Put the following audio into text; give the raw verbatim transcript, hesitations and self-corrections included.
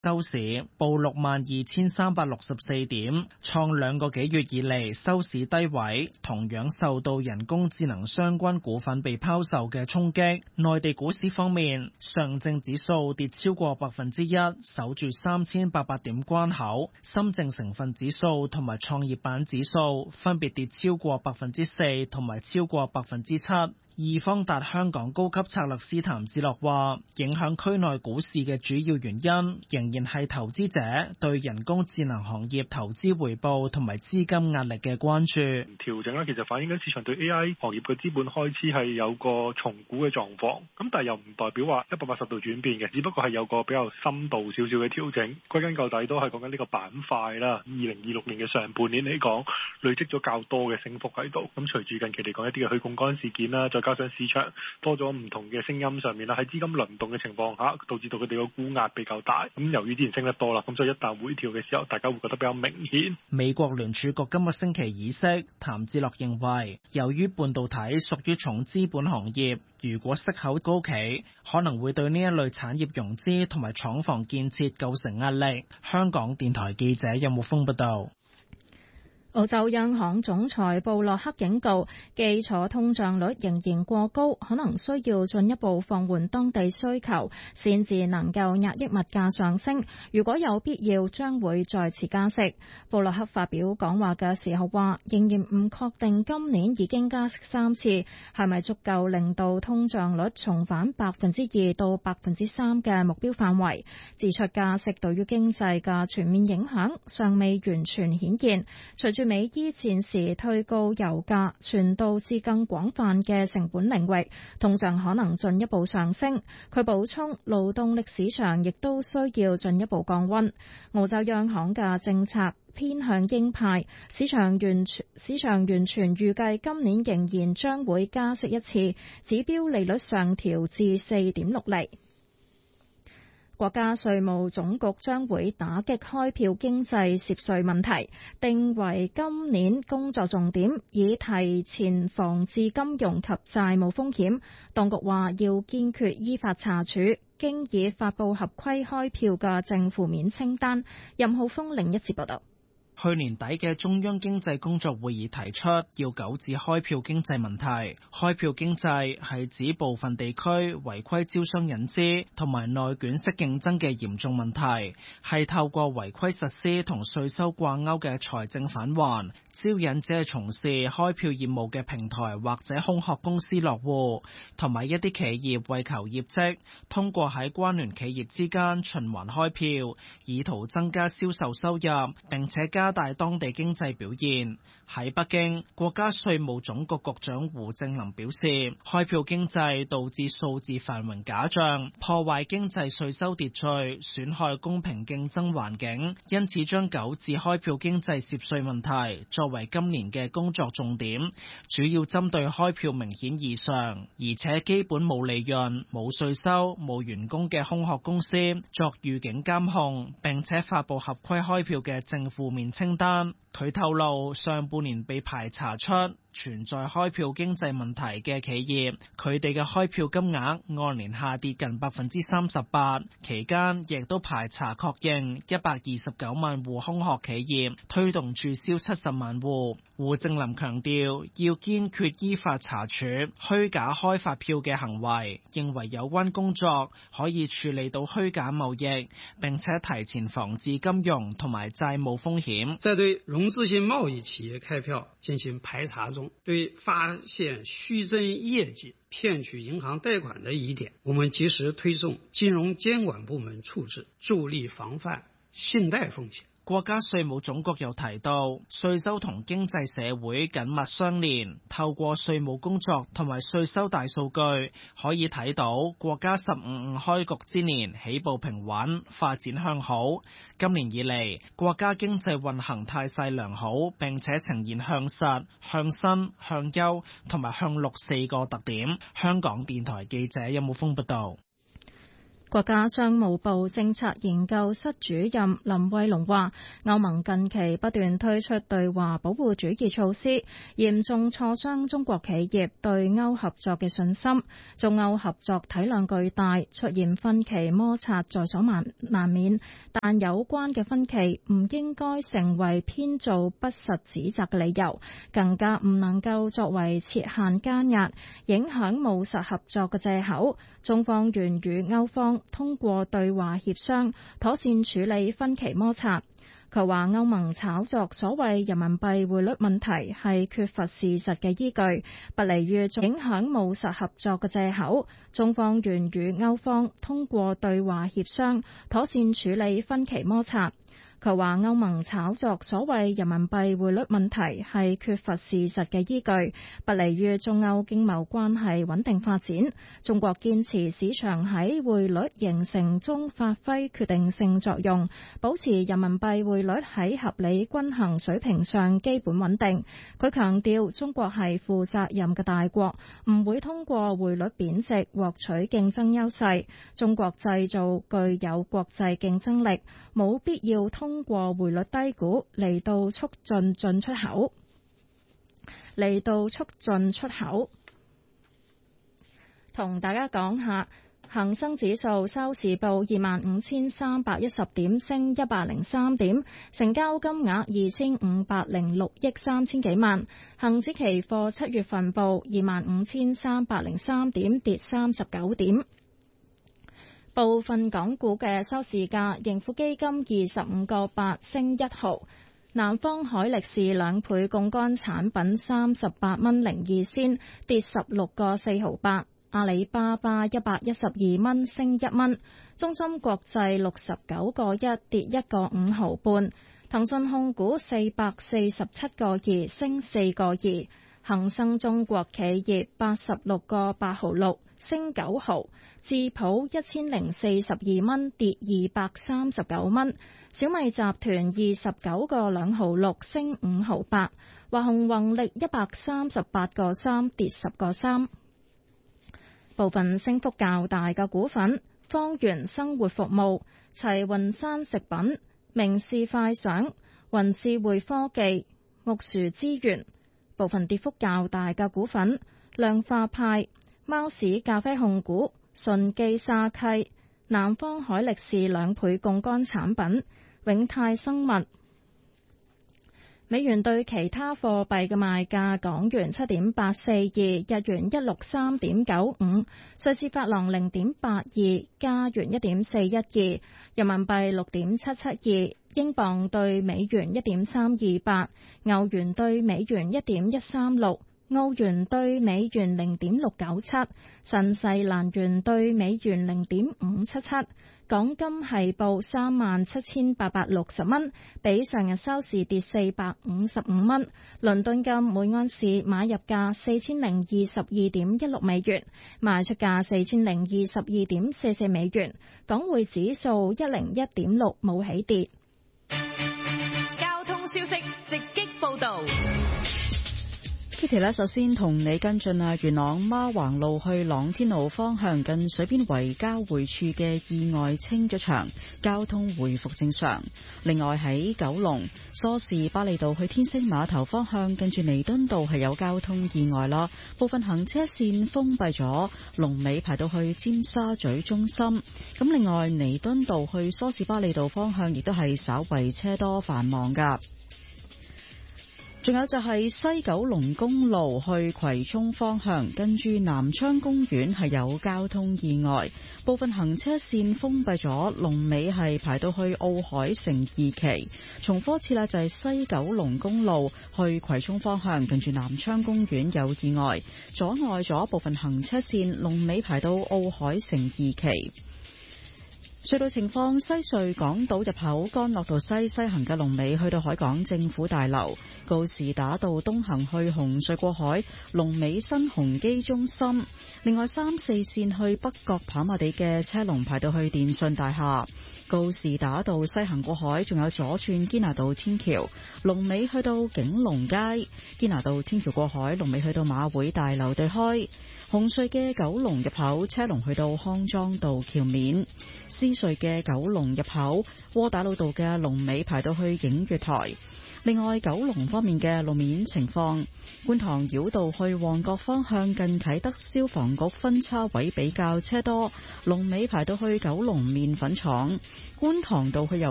收市報六萬二千三百六十四點，創兩個幾月以嚟收市低位，同樣受到人工智能相關股份被拋售嘅衝擊。內地股市方面，上證指數跌超過百分之一，守住三千八百點關口；深證成分指數同埋創業板指數分別跌超過百分之四同埋超過百分之七。易方達香港高級策略師譚志樂話，影響區內股市嘅主要原因仍然係投資者對人工智能行業投資回報同埋資金壓力嘅關注。 調整咧，其實反映緊市場對 A I 行業嘅資本開支係有個重估嘅狀況，咁但係又唔代表話一百八十度轉變嘅，只不過係有個比較深度少少嘅調整。歸根究底都係講緊呢個板塊啦。二零二六年嘅上半年嚟講，累積咗較多嘅升幅喺度。咁隨住近期嚟講一啲嘅去槓桿事件啦，再加上市場多咗唔同嘅聲音上面啦，喺資金輪動嘅情況下，導致到佢哋個沽壓比較大。咁由於之前升得多啦，咁所以一旦回調嘅時候，大家會覺得比較明顯。 美國聯儲局今個星期議息，譚志樂認為，由於半導體屬於重資本行業，如果息口高企，可能會對呢一類產業融資同埋廠房建設構成壓力。香港電台記者任木峰報道。 澳洲央行總裁布洛克警告，基礎通脹率仍然過高，可能需要進一步放緩當地需求，先至能夠壓抑物價上升。如果有必要，將會再次加息。布洛克發表講話嘅時候話，仍然唔確定今年已經加息三次，係咪足夠令到通脹率重返百分之二到百分之三嘅目標範圍。指出加息對於經濟嘅全面影響尚未完全顯現，隨住美伊戰時推高油價，傳導至更廣泛嘅成本領域，通脹可能進一步上升。佢補充，勞動力市場亦都需要進一步降溫。澳洲央行嘅政策偏向鷹派，市場完全市場完全預計今年仍然將會加息一次，指標利率上調至四點六厘。國家稅務總局將會打擊開票經濟涉稅問題，定為今年工作重點，以提前防治金融及債務風險。當局話要堅決依法查處經已發布合規開票嘅正負面清單。任浩峰另一節報道。 去年底嘅中央經濟工作會議提出要糾治開票經濟問題。開票經濟係指部分地區違規招商引資同埋內卷式競爭嘅嚴重問題，係透過違規實施同稅收掛鈎嘅財政返還，招引只係從事開票業務嘅平台或者空殼公司落戶，同埋一啲企業為求業績，通過喺關聯企業之間循環開票，以圖增加銷售收入，並且加大當地經濟表現。喺北京，國家稅務總局局長胡正林表示，開票經濟導致數字繁榮假象，破壞經濟稅收秩序，損害公平競爭環境，因此將糾治開票經濟涉稅問題作為今年嘅工作重點，主要針對開票明顯異常，而且基本冇利潤、冇稅收、冇員工嘅空殼公司作預警監控，並且發佈合規開票嘅正負面清單。佢透露，上半年被排查出存在開票經濟問題嘅企業，佢哋嘅開票金額按年下跌近百分之三十八，期間亦都排查確認一百二十九萬戶空殼企業，推動註銷七十萬戶。胡正林強調，要堅決依法查處虛假開發票嘅行為，認為有關工作可以處理到虛假貿易，並且提前防治金融同埋債務風險。 在對融資性貿易企業開票進行排查中，對發現虛增業績、騙取銀行貸款的疑點，我們及時推送金融監管部門處置，助力防範信貸風險。 國家稅務總局又提到，稅收同經濟社會緊密相連，透過稅務工作同埋稅收大數據，可以睇到國家十五五開局之年起步平穩，發展向好。今年以嚟，國家經濟運行態勢良好，並且呈現向實、向新、向優同埋向綠四個特點。香港電台記者任武峰報道。 國家商務部政策研究室主任林慧龍話，歐盟近期不斷推出對華保護主義措施，嚴重挫傷中國企業對歐合作嘅信心。中歐合作體量巨大，出現分歧摩擦在所難免，但有關嘅分歧唔應該成為編造不實指責嘅理由，更加唔能夠作為設限加壓、影響務實合作嘅藉口。中方願與歐方通過對話協商，妥善處理分歧摩擦。佢話歐盟炒作所謂人民幣匯率問題係缺乏事實嘅依據，不利於影響務實合作嘅藉口。中方願與歐方通過對話協商，妥善處理分歧摩擦。佢話歐盟炒作所謂人民幣匯率問題係缺乏事實嘅依據，不利於中歐經貿關係穩定發展。中國堅持市場喺匯率形成中發揮決定性作用，保持人民幣匯率喺合理均衡水平上基本穩定。佢強調中國係負責任嘅大國，唔會通過匯率貶值獲取競爭優勢。中國製造具有國際競爭力，冇必要通通過匯率低估嚟到促進進出口，嚟到促進出口。同大家講下，恒生指數收市報二萬五千三百一十點，升一百零三點，成交金額二千五百零六億三千幾萬。恒指期貨七月份報二萬五千三百零三點，跌三十九點。部分港股嘅收市價，盈富基金二十五個八升一毫，南方海力士兩倍槓桿產品三十八蚊零二仙，跌十六個四毫八。阿里巴巴一百一十二蚊升一蚊，中芯國際六十九個一跌一個五毫半，騰訊控股四百四十七個二升四個二，恒生中國企業八十六個八毫六升九毫。智普一千零四十二蚊跌二百三十九蚊，小米集團二十九個兩毫六升五毫八，華虹宏力一百三十八個三跌十個三。部分升幅較大嘅股份：方圓生活服務、齊雲山食品、明視快想、雲智匯科技、木薯資源。部分跌幅較大嘅股份：量化派、貓屎咖啡控股、順基沙溪、南方海力士兩倍槓桿產品、永泰生物。美元對其他貨幣嘅賣價：港元七點八四二，日元一六三點九五，瑞士法郎零點八二，加元一點四一二，人民幣六點七七二，英鎊對美元一點三二八，歐元對美元一點一三六。澳元兌美元零點六九七，新西蘭元兌美元零點五七七，港金係報三萬七千八百六十蚊，比上日收市跌四百五十五蚊。倫敦金每盎司買入價四千零二十二點一六美元，賣出價四千零二十二點四四美元。港匯指數一零一點六，冇起跌。 交通消息直擊報道。 Kitty 咧，首先同你跟進啊，元朗孖橫路去朗天路方向近水邊圍交匯處嘅意外清咗場，交通回復正常。另外喺九龍梳士巴利道去天星碼頭方向近住彌敦道係有交通意外啦，部分行車線封閉咗，龍尾排到去尖沙咀中心。咁另外彌敦道去梳士巴利道方向亦都係稍為車多繁忙噶。仲有就係西九龍公路去葵涌方向，跟住南昌公園係有交通意外，部分行車線封閉咗，龍尾係排到去奧海城二期。重複一次啦，就係西九龍公路去葵涌方向，跟住南昌公園有意外，阻礙咗部分行車線，龍尾排到奧海城二期。隧道情況：西隧港島入口干諾道西西行嘅龍尾去到海港政府大樓，告士打道東行去紅隧過海，龍尾新鴻基中心。另外三四線去北角跑馬地嘅車龍排到去電訊大廈。 告士打道西行過海，仲有左轉堅拿道天橋，龍尾去到景隆街；堅拿道天橋過海，龍尾去到馬會大樓對開。紅隧嘅九龍入口車龍去到康莊道橋面，獅隧嘅九龍入口窩打老道嘅龍尾排到去映月台。另外，九龍方面嘅路面情況，觀塘繞道去旺角方向近啟德消防局分叉位比較車多，龍尾排到去九龍麵粉廠。觀塘道去油